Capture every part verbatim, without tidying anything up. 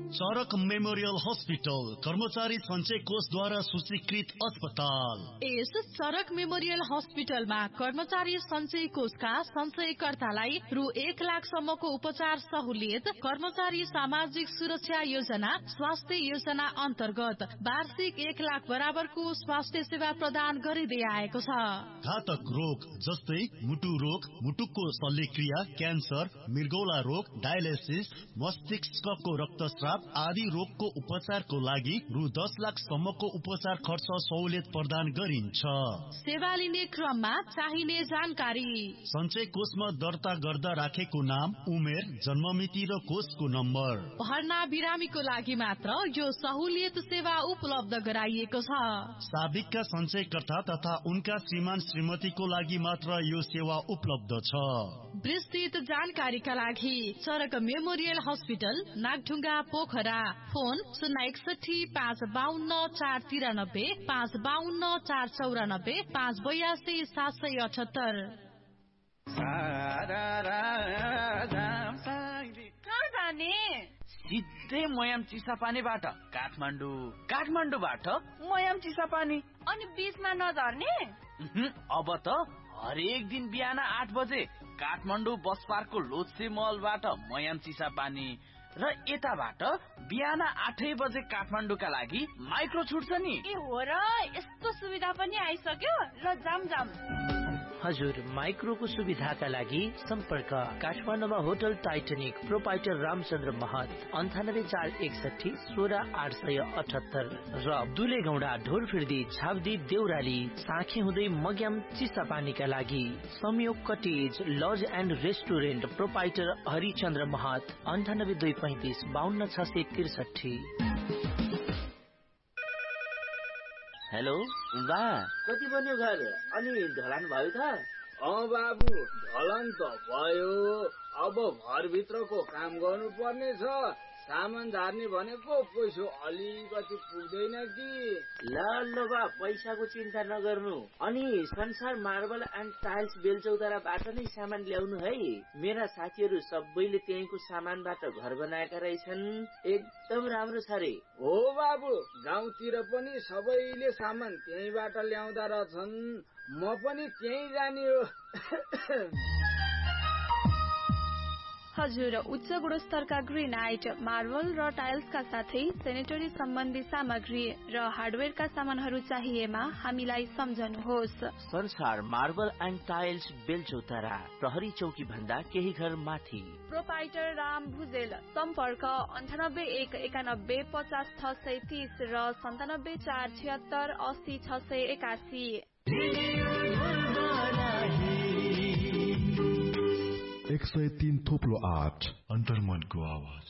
चरक memorial hospital कर्मचारी सञ्चय कोषद्वारा सूचीकृत अस्पताल। यस चरक मेमोरियल हस्पिटलमा कर्मचारी सञ्चय कोषका सञ्चयकर्तालाई रु एक लाख सम्मको उपचार सहुलियत, कर्मचारी सामाजिक सुरक्षा योजना, स्वास्थ्य योजना अन्तर्गत वार्षिक एक लाख बराबरको स्वास्थ्य सेवा प्रदान गरिँदै आएको छ। घातक रोग जस्तै मुटु रोग, मुटुको शल्यक्रिया, क्यान्सर, मृगौला रोग, डायलिसिस, मस्तिष्कको रक्तस्राव आदि रोगको उपचारको लागि रु दस लाख सम्मको उपचार खर्च सहुलियत प्रदान गरिन्छ। सेवा लिने क्रममा चाहिने जानकारी: सञ्चय कोषमा दर्ता गर्दा राखेको नाम, उमेर, जन्ममिति र कोषको नम्बर। भर्ना बिरामीको लागि मात्र यो सहुलियत सेवा उपलब्ध गराइएको छ। साबिकका सञ्चयकर्ता तथा उनका श्रीमान श्रीमतीको लागि मात्र यो सेवा उपलब्ध छ। विस्तृत जानकारीका लागि चरक memorial hospital, Nagdhunga, Pokhara. Phone शून्य एकसठी पाँच बाहन्न चार तिरानब्बे, पाँच बाहन्न चार चौरानब्बे, पाँच बयासी सात सय अठहत्तर। कहाँ जाने? सिधै मयाम चिसापानीबाट काठमाडौँ, काठमाडौँबाट मयाम चिसापानी। अनि बीचमा नझर्ने? अब त हरेक दिन बिहान आठ बजे काठमाडौँ बस पार्कको लोत्से मलबाट मयाम चिसापानी र यताबाट बिहान आठै बजे काठमाडौँका लागि माइक्रो छुट्छ नि। ए हो र, यस्तो सुविधा पनि आइसक्यो। ल जाम जाम। हजुर, माइक्रोको सुविधाका लागि सम्पर्क काठमाडौँमा होटल टाइटनिक, प्रोपाइटर रामचन्द्र महत, अन्ठानब्बे चार एकसठी सोह्र आठ सय अठहत्तर र दुलेगौडा, ढोरफिर्दी, छाब्दी, देउराली, साँखे हुँदै मग्याम चिसापानीका लागि संयोग cottage laws and restaurant, proprietor Harichandra महत, अन्ठानब्बे दुई पैंतिस बाहन्न छ सय त्रिसठी। हेलो बा, कति बन्यो घर? अनि ढलान भयो त? अँ बाबु, ढलान त भयो। अब घरभित्रको काम गर्नु पर्ने छ। सामान झार्ने भनेको पैसा अलिकति पुग्दैन कि। ल ल बा, पैसाको चिन्ता नगर्नु। अनि संसार मार्बल एन्ड टाइल्स बेलचौताराबाट नै सामान ल्याउनु है। मेरा साथीहरू सबैले त्यहीँको सामानबाट घर बनाएका रहेछन्। एकदम राम्रो छ रे। हो बाबु, गाउँतिर पनि सबैले सामान त्यहीँबाट ल्याउँदा रहेछन्। म पनि त्यहीँ जाने हो। हजुर, उच्च गुणस्तरका ग्रेनाइट, मार्बल र टाइल्सका साथै सेनेटरी सम्बन्धी सामग्री र हार्डवेयरका सामानहरू चाहिएमा हामीलाई सम्झनुहोस्। संसार मार्बल एन्ड टाइल्स बेलचौतारा, प्रहरी चौकी भन्दा केही घर माथि। प्रोपाइटर राम भुजेल। सम्पर्क अन्ठानब्बे एक एकानब्बे पचास छ सय तीस र सन्तानब्बे चार छिहत्तर अस्सी छ सय एकासी। एक सय तीन थोप्लो आठ अन्तर्मनको आवाज।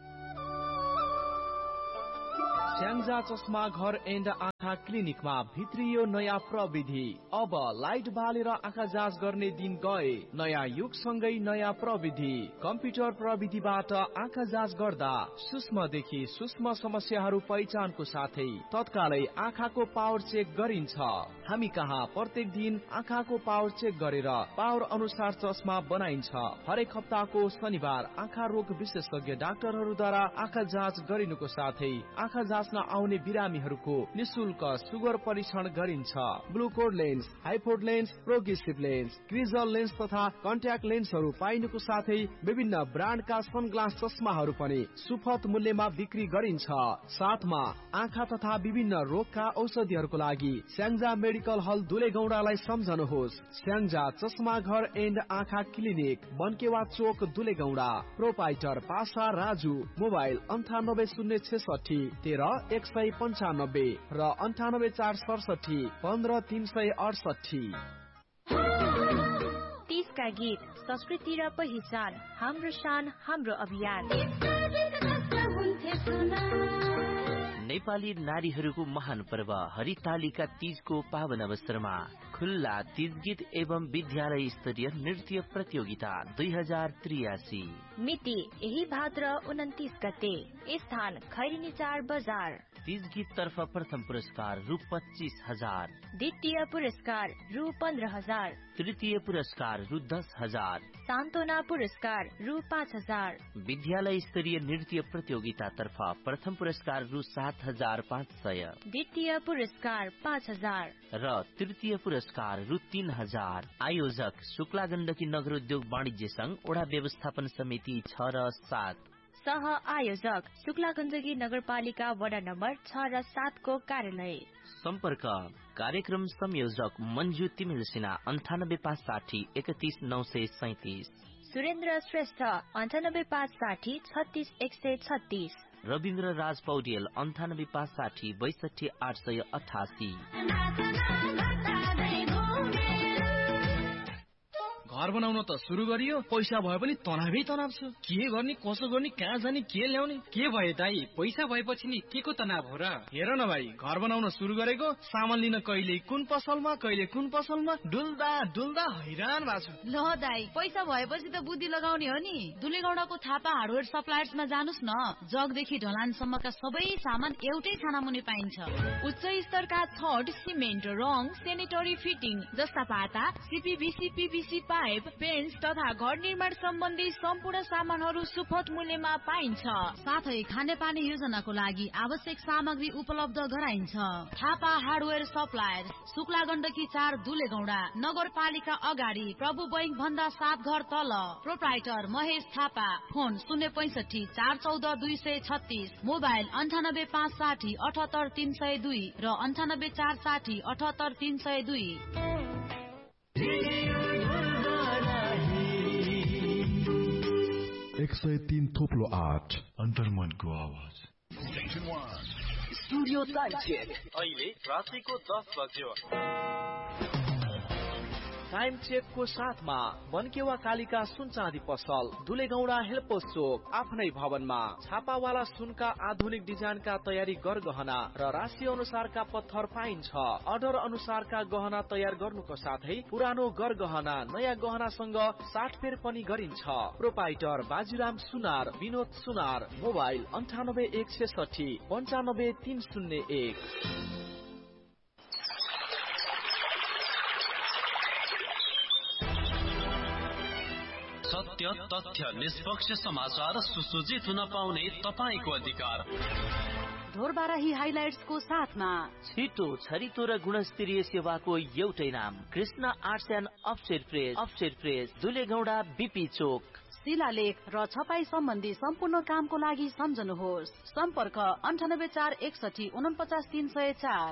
स्याङ्जा चस्मा घर एन्ड आँखा क्लिनिकमा भित्रियो नयाँ प्रविधि। अब लाइट बालेर आँखा जाँच गर्ने दिन गए। नयाँ युगसँगै नयाँ प्रविधि। कम्प्युटर प्रविधिबाट आँखा जाँच गर्दा सूक्ष्मदेखि सूक्ष्म समस्याहरू पहिचानको साथै तत्कालै आँखाको पावर चेक गरिन्छ। हामी कहाँ प्रत्येक दिन आँखाको पावर चेक गरेर पावर अनुसार चस्मा बनाइन्छ। हरेक हप्ताको शनिबार आँखा रोग विशेषज्ञ डाक्टरहरूद्वारा आँखा जाँच गरिनुको साथै आँखा जाँच आउने बिरामीहरूको निशुल्क सुगर परीक्षण गरिन्छ। ग्लुकोड lens, हाइपोड lens, progressive lens, क्रिजल lens तथा कन्ट्याक्ट लेन्सहरू पाइनुको साथै विभिन्न ब्रान्डका सनग्लास चस्माहरू पनि सुपथ मूल्यमा बिक्री गरिन्छ। साथमा आँखा तथा विभिन्न रोगका औषधिहरूको लागि स्याङ्जा मेडिकल हल दुलेगौडालाई सम्झनुहोस्। स्याङ्जा चस्मा घर एन्ड आँखा क्लिनिक, बनकेवा चोक, दुलेगौडा। प्रोपाइटर पासा राजु। मोबाइल अन्ठानब्बे शून्य छेसठी तेह्र एक सय पन्चानब्बे र अन्ठानब्बे चार सडसठी पन्ध्र तीन सय अडसठी। तीसका गीत, संस्कृति र पहिचान, हाम्रो शान हाम्रो अभियान। नेपाली नारीहरूको महान पर्व हरितालिका तीजको पावन अवसरमा खुल्ला तीज गीत एवं विद्यालय स्तरीय नृत्य प्रतियोगिता दुई हजार त्रियासी। मिति यही भाद्र उन्तिस गते। स्थान खैरिनी चार बजार। तीज गीत तर्फ प्रथम पुरस्कार रु पच्चीस हजार, द्वितीय पुरस्कार रु पन्ध्र हजार, तृतीय पुरस्कार रु दस हजार, सान्त्वना पुरस्कार रु पाँच हजार। विद्यालय स्तरीय नृत्य प्रतियोगिता तर्फ प्रथम पुरस्कार रु सात हजार पाँच सय, द्वितीय पुरस्कार पाँच हजार र तृतीय पुरस्कार रु तीन हजार। आयोजक शुक्ला गण्डकी नगर उद्योग वाणिज्य संघ वडा व्यवस्थापन समिति छ र सात। सह आयोजक शुक्ला गण्डकी नगरपालिका वडा नम्बर छ र सात को कार्यालय। सम्पर्क कार्यक्रम संयोजक मन्जु तिमिल सिन्हा अन्ठानब्बे पाँच साठी एकतीस नौ सय सैतिस, सुरेन्द्र श्रेष्ठ अन्ठानब्बे पाँच साठी छत्तीस एक सय छत्तीस, रविन्द्र राज पौडेल अन्ठानब्बे पाँच साठी बैसठी आठ सय अठासी। घर बनाउन त सुरु गरियो, पैसा भए पनि तनावै तनाव छ। के गर्ने, कसो गर्ने, कहाँ जाने, के ल्याउने? के भयो दाई, पैसा भएपछि नि के को तनाव हो र? हेर न भाइ, घर बनाउन सुरु गरेको, सामान लिन कहिले कुन पसलमा कहिले कुन पसलमा डुल्दा डुल्दा हैरान भएको छु। ल दाई, पैसा भएपछि त बुद्धि लगाउने हो नि। दुलेगौडाको थापा हार्डवेयर सप्लायर्समा जानुस् न। जगदेखि ढलानसम्मका सबै सामान एउटै छानामुनि पाइन्छ। उच्च स्तरका छड, सिमेन्ट, रङ, सेनिटरी फिटिङ जस्ता पाता, सीपीभीसी, पीभीसी पाइप, पेन्ट्स तथा घर निर्माण सम्बन्धी सम्पूर्ण सामानहरू सुपथ मूल्यमा पाइन्छ। साथै खानेपानी योजनाको लागि आवश्यक सामग्री उपलब्ध गराइन्छ। थापा हार्डवेयर सप्लायर, शुक्ला गण्डकी चार, दुलेगौडा नगरपालिका अगाडि, प्रभु बैंक भन्दा सात घर तल। प्रोप्राइटर महेश थापा। फोन शून्य पैंसठी चार चौध दुई सय छत्तीस, मोबाइल अन्ठानब्बे पाँच साठी अठहत्तर तीन सय दुई र अन्ठानब्बे चार साठी अठहत्तर तीन सय दुई। एक सय तीन थोप्लो आठ अन्तर्मनको आवाज। स्टुडियो टाइम चेक अहिले रातिको दस बज्यो। टाइम चेकको साथमा बनकेवा कालिका सुन चाँदी पसल, दुलेगौडा हेल्पोस चोक, आफ्नै भवनमा। छापावाला सुनका आधुनिक डिजाइनका तयारी गरगहना र राशि अनुसारका पत्थर पाइन्छ। अर्डर अनुसारका गहना तयार गर्नुको साथै पुरानो गरगहना नयाँ गहनासँग साटफेर पनि गरिन्छ। प्रोपाइटर बाजीराम सुनार, विनोद सुनार। मोबाइल अन्ठानब्बे एक छेसठी पन्चानब्बे तीन शून्य एक। सत्य, तथ्य, निष्पक्ष समाचार सुसज्जित हुन पाउने तपाईको अधिकार। ढोरबाराही हाइलाइट्सको साथमा छिटो, छरितो र गुणस्तरीय सेवाको एउटै नाम, Krishna arts and offset press. Offset press, दुलेगौडा BP चोक। शिलालेख र छपाई सम्बन्धी सम्पूर्ण कामको लागि सम्झनुहोस्। सम्पर्क अन्ठानब्बे चार एकसठी उनपचास तीन सय चार।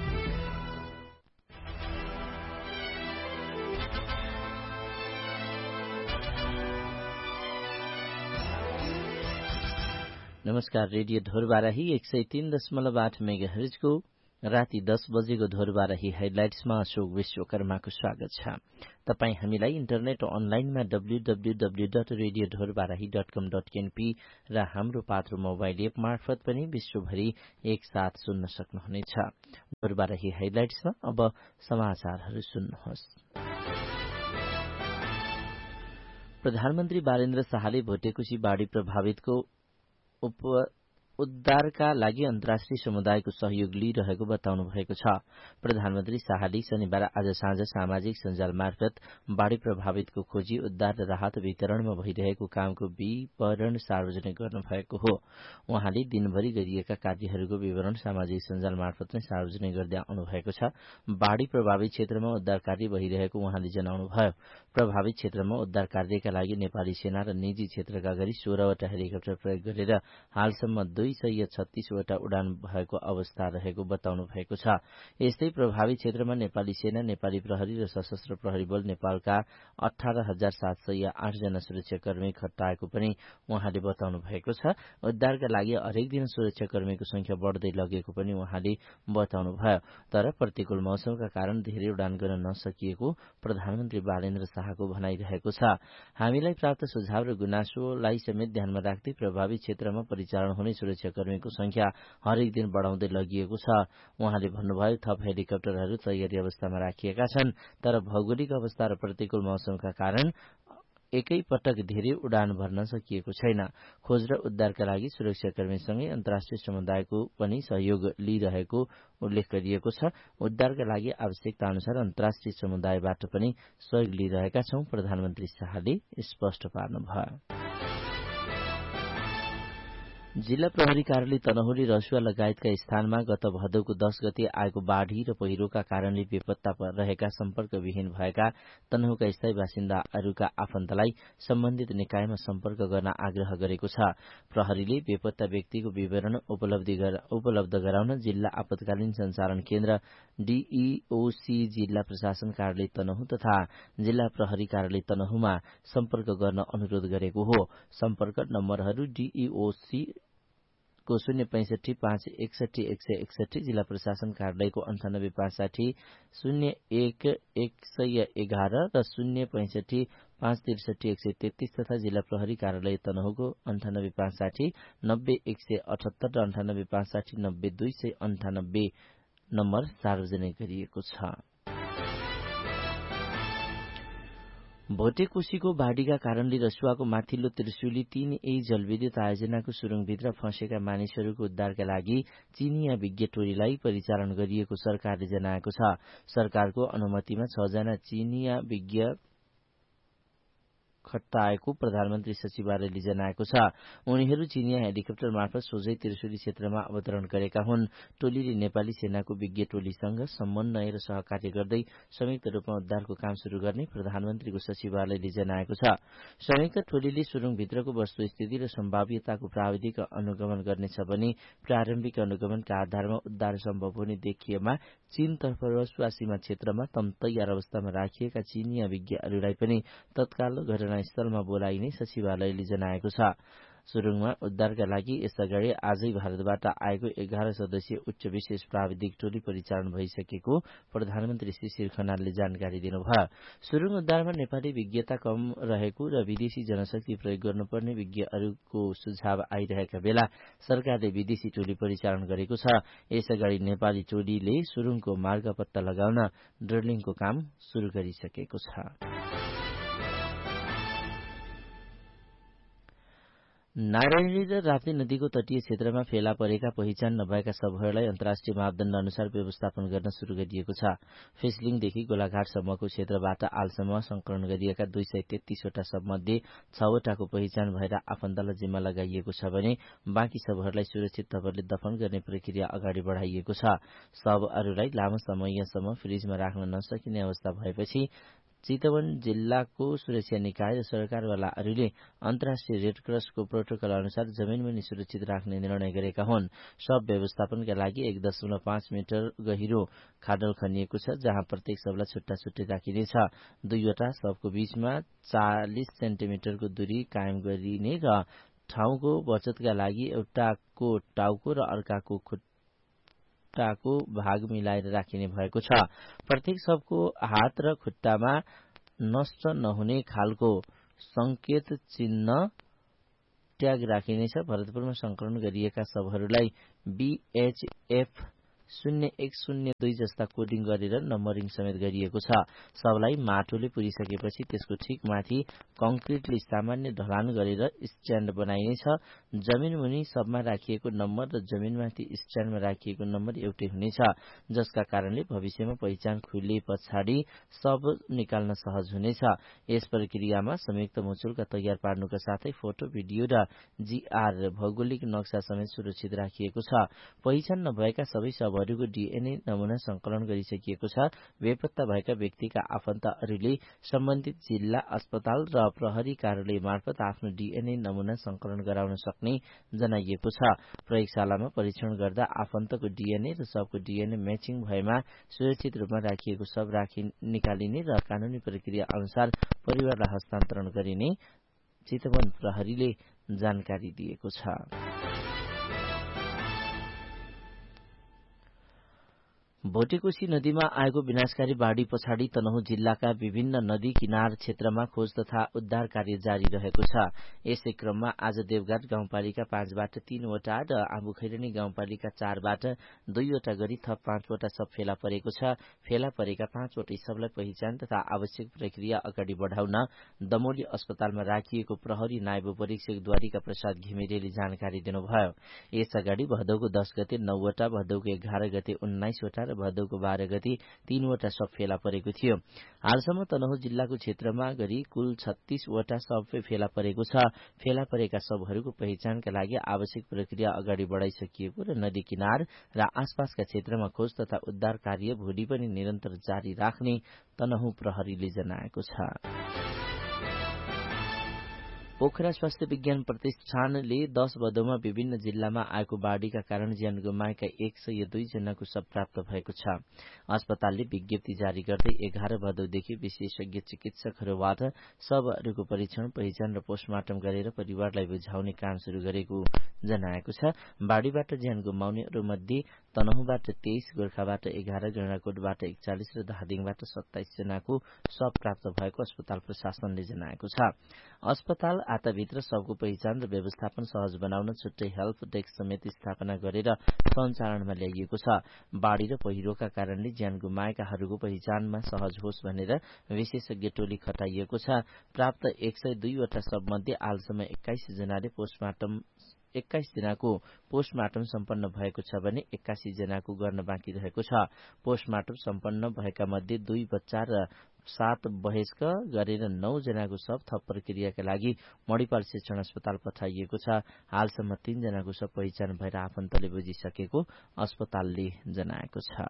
नमस्कार, रेडियो ढोरबाराही एक सय तीन दशमलव आठ मेगा हर्जको राति दस बजेको ढोरबाराही हेडलाइट्समा अशोक विश्वकर्माको स्वागत छ। तपाई हामीलाई इन्टरनेट अनलाइनमा W W W dot radio Dhorbarahi dot कम डट एनपी र हाम्रो पात्रो मोबाइल एप मार्फत पनि विश्वभरि एकसाथ सुन्न सक्नुहुनेछ। ढोरबाराही हेडलाइट्समा अब समाचारहरू सुन्नुहोस्। प्रधानमन्त्री बालेन्द्र शाहले भोटेकुशी बाढ़ी प्रभावितको उप उद्धारका लागि अन्तर्राष्ट्रिय समुदायको सहयोग लिइरहेको बताउनु भएको छ। प्रधानमन्त्री शाहले शनिबार आज साँझ सामाजिक सञ्जाल मार्फत बाढ़ी प्रभावितको खोजी, उद्धार र राहत वितरणमा भइरहेको कामको विवरण सार्वजनिक गर्नुभएको हो। उहाँले दिनभरि गरिएका कार्यहरूको विवरण सामाजिक सञ्जाल मार्फत नै सार्वजनिक गर्दै आउनु भएको छ। बाढ़ी प्रभावित क्षेत्रमा उद्धार कार्य भइरहेको उहाँले जनाउनुभयो। प्रभावित क्षेत्रमा उद्धार कार्यका लागि नेपाली सेना र निजी क्षेत्रका गरी सोह्रवटा हेलिकप्टर प्रयोग गरेर हालसम्म दुई सय छत्तीसवटा उडान भएको अवस्था रहेको बताउनु भएको छ। यस्तै प्रभावित क्षेत्रमा नेपाली सेना, नेपाली प्रहरी र सशस्त्र प्रहरी बल नेपालका अठार हजार सात सय आठ जना सुरक्षाकर्मी खटाएको पनि उहाँले बताउनु भएको छ। उद्धारका लागि हरेक दिन सुरक्षाकर्मीको संख्या बढ्दै लगेको पनि उहाँले बताउनुभयो। तर प्रतिकूल मौसमका कारण धेरै उडान गर्न नसकिएको प्रधानमन्त्री बालेन्द्र शाहको भनाइरहेको छ। हामीलाई प्राप्त सुझाव र गुनासोलाई समेत ध्यानमा राख्दै प्रभावित क्षेत्रमा परिचालन हुने सुरक्षाकर्मीको संख्या हरेक दिन बढाउँदै लगिएको छ। उहाँले भन्नुभयो, थप हेलिकप्टरहरू तयारी अवस्थामा राखिएका छन्, तर भौगोलिक अवस्था र प्रतिकूल मौसमका कारण एकै पटक धेरै उडान भर्न सकिएको छैन। खोज र उद्धारका लागि सुरक्षाकर्मीसँगै अन्तर्राष्ट्रिय समुदायको पनि सहयोग लिइरहेको उल्लेख गरिएको छ। उद्धारका लागि आवश्यकता अनुसार अन्तर्राष्ट्रिय समुदायबाट पनि सहयोग लिइरहेका छौं, प्रधानमन्त्री शाहले स्पष्ट पार्नुभयो। जिल्ला प्रहरी कार्यालय तनहुँले रसुवा लगायतका स्थानमा गत भदौको दश गते आएको बाढ़ी र पहिरोका कारणले बेपत्ता रहेका सम्पर्कविहीन भएका तनहुँका स्थायी बासिन्दाहरूका आफन्तलाई सम्बन्धित निकायमा सम्पर्क गर्न आग्रह गरेको छ। प्रहरीले बेपत्ता व्यक्तिको विवरण उपलब्ध गराउन जिल्ला आपतकालीन संचालन केन्द्र डीईओसी, जिल्ला प्रशासन कार्यालय तनहुँ तथा जिल्ला प्रहरी कार्यालय तनहुँमा सम्पर्क गर्न अनुरोध गरेको हो। सम्पर्क नम्बरहरू डीईओसी को शून्य पैंसठी पाँच एकसठी एक सय एकसठी, जिल्ला प्रशासन कार्यालयको अन्ठानब्बे पाँच साठी शून्य एक एक सय एघार र शून्य पैंसठी पाँच त्रिसठी एक सय तेत्तीस तथा जिल्ला प्रहरी कार्यालय तनहुँको अन्ठानब्बे पाँच साठी नब्बे एक सय अठहत्तर र अन्ठानब्बे पाँच साठी नब्बे दुई सय अन्ठानब्बे नम्बर सार्वजनिक गरिएको छ। भोटेकोशीको बाढ़ीका कारणले रसुवाको माथिल्लो त्रिशुली तीन ए जलविद्युत आयोजनाको सुरुङभित्र फँसेका मानिसहरूको उद्धारका लागि चीनिया विज्ञ टोलीलाई परिचालन गरिएको सरकारले जनाएको छ। सरकारको अनुमतिमा छ जना चीनिया विज्ञ खट्टाएको प्रधानमन्त्री सचिवालयले जनाएको छ। उनीहरू चीनिया हेलिकप्टर मार्फत सोझै त्रिशुली क्षेत्रमा अवतरण गरेका हुन्। टोलीले नेपाली सेनाको विज्ञ टोलीसँग समन्वय र सहकार्य गर्दै संयुक्त रूपमा उद्धारको काम शुरू गर्ने प्रधानमन्त्रीको सचिवालयले जनाएको छ। संयुक्त टोलीले सुरुङभित्रको वस्तुस्थिति र सम्भाव्यताको प्राविधिक अनुगमन गर्नेछ भने प्रारम्भिक अनुगमनका आधारमा उद्धार सम्भव हुने देखिएमा चीनतर्फ रसुवा सीमा क्षेत्रमा तम तयार अवस्थामा राखिएका चीनिया विज्ञहरूलाई पनि तत्काल घटनास्थलमा बोलाइने सचिवालयले जनाएको छ। सुरुङमा उद्धारका लागि यसअगाडि आजै भारतबाट आएको एघार सदस्यीय उच्च विशेष प्राविधिक टोली परिचालन भइसकेको प्रधानमन्त्री शिशिर खनालले जानकारी दिनुभयो। सुरुङ उद्धारमा नेपाली विज्ञता कम रहेको र विदेशी जनशक्ति प्रयोग गर्नुपर्ने विज्ञहरूको सुझाव आइरहेका बेला सरकारले विदेशी टोली परिचालन गरेको छ। यसअगाडि नेपाली टोलीले सुरुङको मार्ग पत्ता लगाउन ड्रिलिङको काम शुरू गरिसकेको छ। नारायणी र राप्ती नदीको तटीय क्षेत्रमा फेला परेका पहिचान नभएका शवहरूलाई अन्तर्राष्ट्रिय मापदण्ड अनुसार व्यवस्थापन गर्न शुरू गरिएको छ। फेसलिङदेखि गोलाघाटसम्मको क्षेत्रबाट आलसम्म संकलन गरिएका दुई सय तेत्तीसवटा शवमध्ये छवटाको पहिचान भएर आफन्तलाई जिम्मा लगाइएको छ भने बाँकी शवहरूलाई सुरक्षित तवरले दफन गर्ने प्रक्रिया अगाडि बढ़ाइएको छ। शवहरूलाई लामो समयसम्म फ्रिजमा राख्न नसकिने अवस्था भएपछि चितवन जिल्लाको सुरक्षा निकाय र सरकारवालाहरूले अन्तर्राष्ट्रिय रेड क्रसको प्रोटोकल अनुसार जमिनमुनि सुरक्षित राख्ने निर्णय गरेका हुन्। शव व्यवस्थापनका लागि एक दशमलव पाँच मिटर गहिरो खाडल खनिएको छ, जहाँ प्रत्येक शवलाई छुट्टा छुट्टै राखिनेछ। दुईवटा शवको बीचमा चालिस सेन्टिमिटरको दूरी कायम गरिने र ठाउँको बचतका लागि एउटाको टाउको र अर्काको खुट्टा को भाग मिलाएर राखिने भएको छ। प्रत्येक शवको हात र खुट्टामा नष्ट नहुने खालको संकेत चिन्ह ट्याग राखिनेछ। भरतपुरमा संकलन गरिएका शवहरूलाई बीएचएफ शून्य एक शून्य दुई जस्ता कोडिङ गरेर नम्बरिङ समेत गरिएको छ। शवलाई माटोले पुरिसकेपछि त्यसको ठिक माथि कंक्रिटले सामान्य ढलान गरेर स्ट्याण्ड बनाइनेछ। जमिनमुनि शवमा राखिएको नम्बर र जमिनमाथि स्ट्याण्डमा राखिएको नम्बर एउटै हुनेछ, जसका कारणले भविष्यमा पहिचान खुले पछाडि शव निकाल्न सहज हुनेछ। यस प्रक्रियामा संयुक्त मुचुल्का तयार पार्नुका साथै फोटो, भिडियो र जीआर भौगोलिक नक्सा समेत सुरक्षित राखिएको छ। पहिचान नभएका सबै शवहरूको डीएनए नमूना संकलन गरिसकिएको छ। बेपत्ता भएका व्यक्तिका आफन्तहरूले सम्बन्धित जिल्ला अस्पताल र प्रहरी कार्यालय मार्फत आफ्नो डीएनए नमूना संकलन गराउन सक्ने जनाइएको छ। प्रयोगशालामा परीक्षण गर्दा आफन्तको डीएनए र शवको डीएनए म्याचिङ भएमा सुरक्षित रूपमा राखिएको शव राखि निकालिने र कानूनी प्रक्रिया अनुसार परिवारलाई हस्तान्तरण गरिने चितवन प्रहरीले जानकारी दिएको छ। भोटेकोशी नदीमा आएको विनाशकारी बाढ़ी पछाडि तनहुँ जिल्लाका विभिन्न नदी किनार क्षेत्रमा खोज तथा उद्धार कार्य जारी रहेको छ। यसै क्रममा आज देवघाट गाउँपालिका पाँचबाट तीनवटा र आँबुखैरनी गाउँपालिका चारबाट दुईवटा गरी थप पाँचवटा शव फेला परेको छ। फेला परेका पाँचवटै शवलाई पहिचान तथा आवश्यक प्रक्रिया अगाडि बढ़ाउन दमोली अस्पतालमा राखिएको प्रहरी नायब परीक्षक द्वारिका प्रसाद घिमिरेले जानकारी दिनुभयो। यस अगाडि भदौको दश गते नौवटा, भदौको एघार गते उन्नाइसवटा र भदौको बाह्र गते तीनवटा शव फेला परेको थियो। हालसम्म तनहुँ जिल्लाको क्षेत्रमा गरी कुल छत्तीसवटा शव फेला परेको छ। फेला परेका शवहरूको पहिचानका लागि आवश्यक प्रक्रिया अगाडि बढ़ाइसकिएको र नदी किनार र आसपासका क्षेत्रमा खोज तथा उद्धार कार्य भोलि पनि निरन्तर जारी राख्ने तनहुँ प्रहरीले जनाएको छ। पोखरा स्वास्थ्य विज्ञान प्रतिष्ठानले दश भदौमा विभिन्न जिल्लामा आएको बाढ़ीका कारण ज्यान गुमाएका एक सय दुई जनाको शव प्राप्त भएको छ। अस्पतालले विज्ञप्ति जारी गर्दै एघार भदौदेखि विशेषज्ञ चिकित्सकहरूबाट शवहरूको परीक्षण, पहिचान र पोस्टमार्टम गरेर परिवारलाई बुझाउने काम शुरू गरेको जनाएको छ। बाढ़ीबाट ज्यान गुमाउनेहरू मध्ये तनहुँबाट तेइस, गोर्खाबाट एघार, गैंडाकोटबाट एकचालिस र धादिङबाट सत्ताइस जनाको शव प्राप्त भएको अस्पताल प्रशासनले जनाएको छ। अस्पताल आताभित्र शवको पहिचान र व्यवस्थापन सहज बनाउन छुट्टै हेल्प डेस्क समेत स्थापना गरेर सञ्चालनमा ल्याइएको छ। बाढ़ी र पहिरोका कारणले ज्यान गुमाएकाहरूको पहिचानमा सहज होस् भनेर विशेषज्ञ टोली खटाइएको छ। प्राप्त एक सय दुईवटा शवमध्ये हालसम्म एक्काइस जनाले पोस्टमार्टम एक्काइस जनाको पोस्टमार्टम सम्पन्न भएको छ भने एक्कासी जनाको गर्न बाँकी रहेको छ। पोस्टमार्टम सम्पन्न भएका मध्ये दुई बच्चा र सात वयस्क गरेर नौ जनाको शव थप प्रक्रियाका लागि मणिपाल शिक्षण अस्पताल पठाइएको छ। हालसम्म तीन जनाको शव पहिचान भएर आफन्तले बुझिसकेको अस्पतालले जनाएको छ।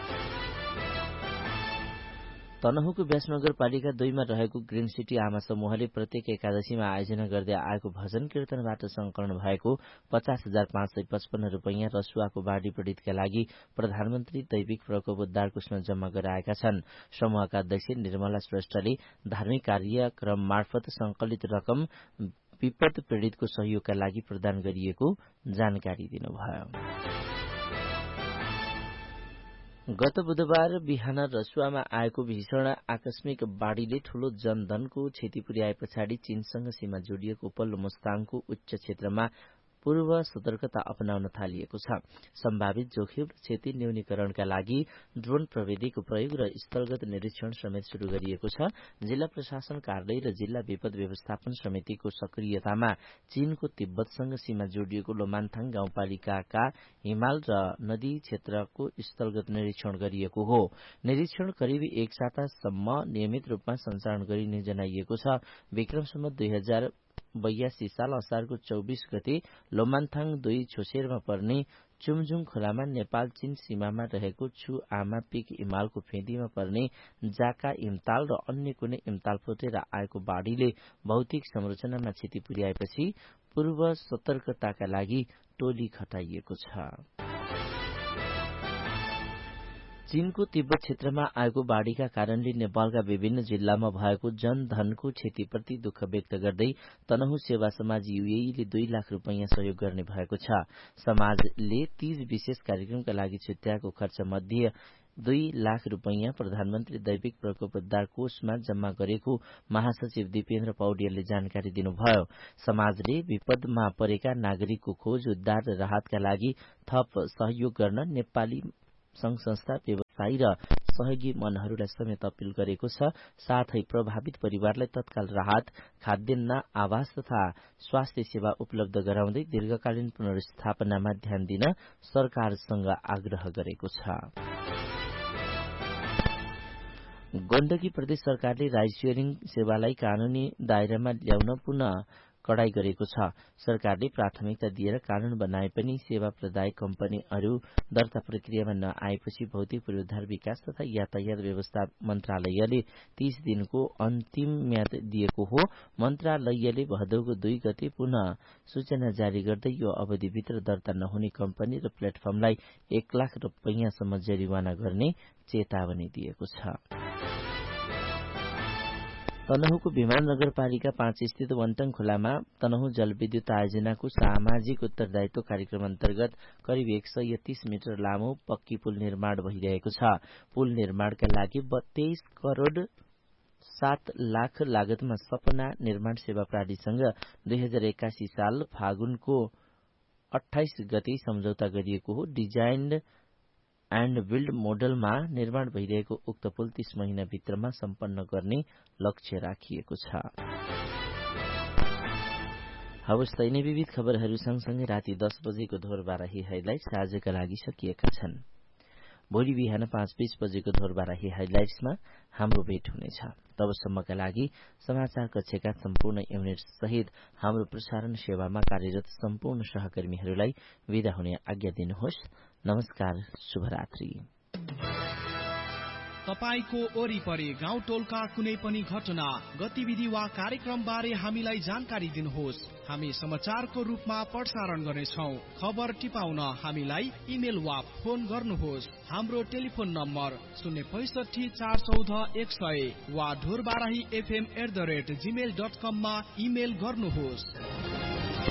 तनहुँको व्यास नगरपालिका दुईमा रहेको ग्रीन सिटी आमा समूहले प्रत्येक एकादशीमा आयोजना गर्दै आएको भजन कीर्तनबाट संकलन भएको पचास हजार पाँच सय पचपन्न रूपियाँ रसुवाको बाढ़ी पीड़ितका लागि प्रधानमन्त्री दैविक प्रकोप उद्धार कोषमा जम्मा गराएका छन्। समूहका अध्यक्ष निर्मला श्रेष्ठले धार्मिक कार्यक्रम मार्फत संकलित रकम विपद पीड़ितको सहयोगका लागि प्रदान गरिएको जानकारी दिनुभयो। गत बुधबार बिहान रसुवामा आएको भीषण आकस्मिक बाढ़ीले ठूलो जनधनको क्षति पुर्याए पछाडि चीनसँग सीमा जोडिएको उपल्लो मुस्ताङको उच्च क्षेत्रमा पूर्व सतर्कता अपनाउन थालिएको छ। सम्भावित जोखिम र क्षति न्यूनीकरणका लागि ड्रोन प्रविधिको प्रयोग र स्थलगत निरीक्षण समेत शुरू गरिएको छ। जिल्ला प्रशासन कार्यालय र जिल्ला विपद व्यवस्थापन समितिको सक्रियतामा चीनको तिब्बतसँग सीमा जोडिएको लोमान्थाङ गाउँपालिकाका हिमाल र नदी क्षेत्रको स्थलगत निरीक्षण गरिएको हो। निरीक्षण करिब एक सातासम्म नियमित रूपमा सञ्चालन गरिने जनाइएको छ। विक्रमसम्म दुई हजार बयासी साल असारको चौबीस गते लोमान्थाङ दुई छोसेरमा पर्ने चुमजुङ खोलामा नेपाल चीन सीमामा रहेको छु आमा पिक इमालको फेदीमा पर्ने जाका इम्ताल र अन्य कुनै इम्ताल फुटेर आएको बाढ़ीले भौतिक संरचनामा क्षति पुर्याएपछि पूर्व सतर्कताका लागि टोली खटाइएको छ। चीनको तिब्बत क्षेत्रमा आएको बाढ़ीका कारणले नेपालका विभिन्न जिल्लामा भएको जनधनको क्षतिप्रति दुःख व्यक्त गर्दै तनहुँ सेवा समाज यूएईले दुई लाख रूपियाँ सहयोग गर्ने भएको छ। समाजले तीज विशेष कार्यक्रमका लागि छुट्याएको खर्च मध्ये दुई लाख रूपियाँ प्रधानमन्त्री दैविक प्रकोप उद्धार कोषमा जम्मा गरेको महासचिव दिपेन्द्र पौड्यालले जानकारी दिनुभयो। समाजले विपदमा परेका नागरिकको खोज, उद्धार र राहतका लागि थप सहयोग गर्न नेपाली संघ संस्था, व्यवसायी र सहयोगी मनहरूलाई समेत अपील गरेको छ। साथै प्रभावित परिवारलाई तत्काल राहत, खाद्यान्न, आवास तथा स्वास्थ्य सेवा उपलब्ध गराउँदै दीर्घकालीन पुनर्स्थापनामा ध्यान दिन सरकारसँग आग्रह गरेको छ। गण्डकी प्रदेश सरकारले राइड शेयरिङ सेवालाई कानूनी दायरामा ल्याउन पुनः कडाई गरेको छ। सरकारले प्राथमिकता दिएर कानून बनाए पनि सेवा प्रदायक कम्पनीहरू दर्ता प्रक्रियामा नआएपछि भौतिक पूर्वाधार विकास तथा यातायात व्यवस्था मन्त्रालयले तीस दिनको अन्तिम म्याद दिएको हो। मन्त्रालयले भदौको दुई गते पुनः सूचना जारी गर्दै यो अवधिभित्र दर्ता नहुने कम्पनी र प्लेटफर्मलाई एक लाख रूपियाँसम्म जरिवाना गर्ने चेतावनी दिएको छ। तनहुँको विमान नगरपालिका पाँच स्थित वनटङ खोलामा तनहुँ जलविद्युत आयोजनाको सामाजिक उत्तरदायित्व कार्यक्रम अन्तर्गत करिब एक सय तीस मिटर लामो पक्की पुल निर्माण भइरहेको छ। पुल निर्माणका लागि तेइस करोड़ सात लाख लागतमा सपना निर्माण सेवा प्राधिसँग दुई हजार एक्कासी साल फागुनको अठाइस गते सम्झौता गरिएको हो। डिजाइन एन्ड बिल्ड मोडलमा निर्माण भइरहेको उक्त पुल तीस महिनाभित्रमा सम्पन्न गर्ने लक्ष्य राखिएको छ। हवस् त यिनै विविध खबरहरू सँगसँगै राति दस बजेको धोर बाराही हाइलाइट्स आजका लागि सकिएका छन्। भोलि बिहान पाँच बीस बजेको धोर बाराही हाइलाइट्समा हाम्रो भेट हुनेछ। तबसम्मका लागि समाचार कक्षका सम्पूर्ण युनिट सहित हाम्रो प्रसारण सेवामा कार्यरत सम्पूर्ण सहकर्मीहरूलाई विदा हुने आज्ञा दिनुहोस्। नमस्कार, शुभरात्रि। तपाईको वरिपरि गाउँ टोलका कुनै पनि घटना, गतिविधि वा कार्यक्रम बारे हामीलाई जानकारी दिनुहोस्। हामी समाचारको रूपमा प्रसारण गर्नेछौँ। खबर टिपाउन हामीलाई इमेल वा फोन गर्नुहोस्। हाम्रो टेलिफोन नम्बर शून्य पैसठी चार चौध एक सय वा Dhorbarahi FM at the rate Gmail dot कममा इमेल गर्नुहोस्।